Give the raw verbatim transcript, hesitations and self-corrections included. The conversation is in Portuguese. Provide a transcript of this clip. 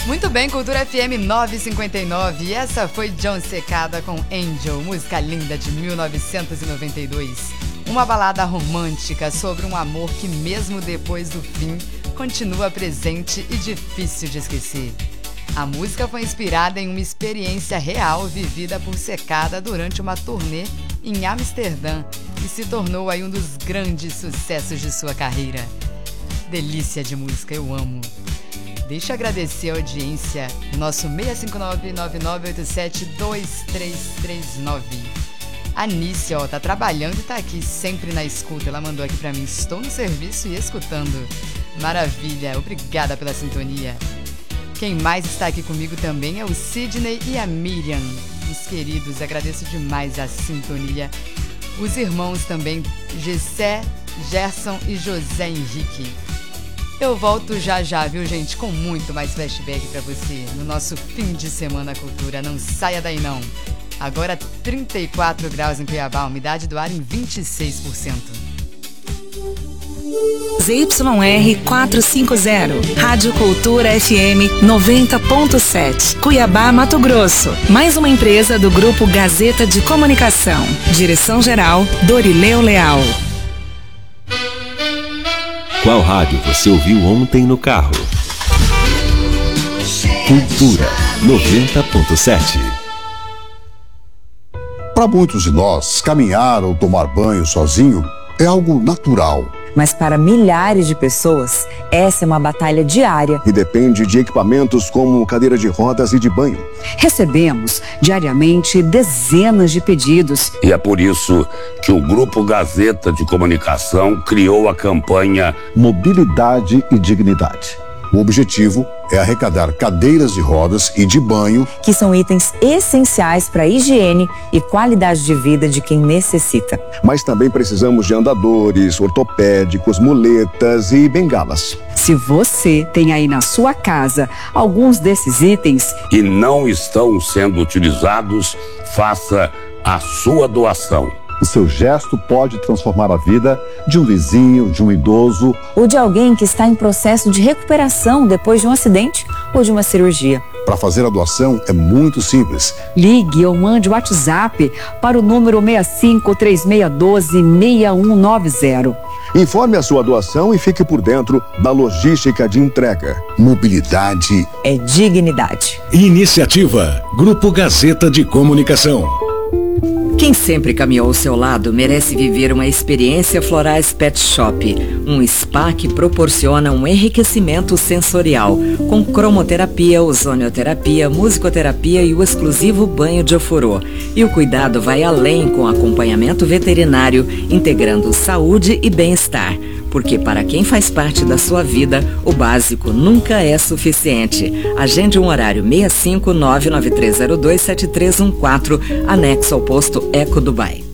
Muito bem, Cultura F M novecentos e cinquenta e nove, e essa foi John Cicada com Angel, música linda de mil novecentos e noventa e dois. Uma balada romântica sobre um amor que mesmo depois do fim continua presente e difícil de esquecer. A música foi inspirada em uma experiência real vivida por Cicada durante uma turnê em Amsterdã e se tornou aí um dos grandes sucessos de sua carreira. Delícia de música, eu amo. Deixa eu agradecer a audiência, nosso seis cinco nove, nove nove oito sete, dois três três nove. A Nícia, ó, tá trabalhando e tá aqui sempre na escuta. Ela mandou aqui pra mim: estou no serviço e escutando. Maravilha, obrigada pela sintonia. Quem mais está aqui comigo também é o Sidney e a Miriam. Os queridos, agradeço demais a sintonia. Os irmãos também, Gessé, Gerson e José Henrique. Eu volto já já, viu, gente, com muito mais flashback pra você no nosso fim de semana cultura. Não saia daí, não. Agora trinta e quatro graus em Cuiabá, umidade do ar em vinte e seis por cento. Z Y R quatrocentos e cinquenta, Rádio Cultura F M noventa ponto sete, Cuiabá, Mato Grosso. Mais uma empresa do Grupo Gazeta de Comunicação. Direção-geral, Dorileu Leal. Qual rádio você ouviu ontem no carro? Cultura noventa ponto sete. Para muitos de nós, caminhar ou tomar banho sozinho é algo natural. Mas para milhares de pessoas, essa é uma batalha diária. E depende de equipamentos como cadeira de rodas e de banho. Recebemos diariamente dezenas de pedidos. E é por isso que o Grupo Gazeta de Comunicação criou a campanha Mobilidade e Dignidade. O objetivo é arrecadar cadeiras de rodas e de banho, que são itens essenciais para a higiene e qualidade de vida de quem necessita. Mas também precisamos de andadores, ortopédicos, muletas e bengalas. Se você tem aí na sua casa alguns desses itens e não estão sendo utilizados, faça a sua doação. O seu gesto pode transformar a vida de um vizinho, de um idoso ou de alguém que está em processo de recuperação depois de um acidente ou de uma cirurgia. Para fazer a doação é muito simples. Ligue ou mande o WhatsApp para o número seis cinco três seis um dois, seis um nove zero. Informe a sua doação e fique por dentro da logística de entrega. Mobilidade é dignidade. Iniciativa Grupo Gazeta de Comunicação. Quem sempre caminhou ao seu lado merece viver uma experiência Florais Pet Shop, um spa que proporciona um enriquecimento sensorial, com cromoterapia, ozonioterapia, musicoterapia e o exclusivo banho de ofurô. E o cuidado vai além com acompanhamento veterinário, integrando saúde e bem-estar. Porque para quem faz parte da sua vida, o básico nunca é suficiente. Agende um horário seis cinco nove nove três zero dois sete três um quatro, anexo ao posto Eco Dubai.